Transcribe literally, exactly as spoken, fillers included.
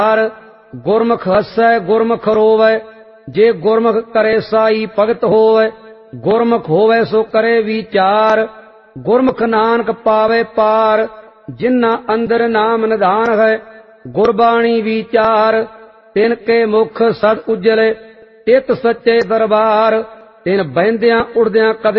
गुरमुख हसै गुरमुख रोवै, जे गुरमुख करे साई भगत होवै। गुरमुख होवै सो करे विचार, गुरमुख नानक पावे पार। जिन्ना अंदर नाम निधान है, गुरबाणी विचार। तिनके मुख सद उजले, तित सच्चे दरबार। तिन बहिंदियां उड़दियां कदे